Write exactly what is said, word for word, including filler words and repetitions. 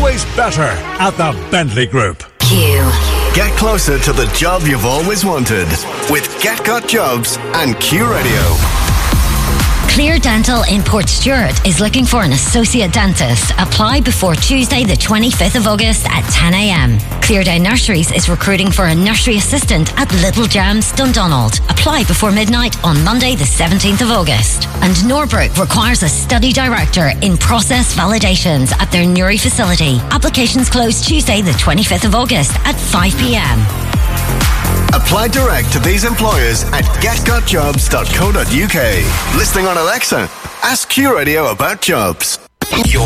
always better at the Bentley Group. Q. Get closer to the job you've always wanted with Get Got Jobs and Q Radio. Clear Dental in Portstewart is looking for an associate dentist. Apply before Tuesday the twenty-fifth of August at ten a.m. Cleardown Nurseries is recruiting for a nursery assistant at Little Jams, Dundonald. Apply before midnight on Monday the seventeenth of August. And Norbrook requires a study director in process validations at their Newry facility. Applications close Tuesday the twenty-fifth of August at five p.m. Apply direct to these employers at get got jobs dot co dot uk. Listening on Alexa, ask Q Radio about jobs. Your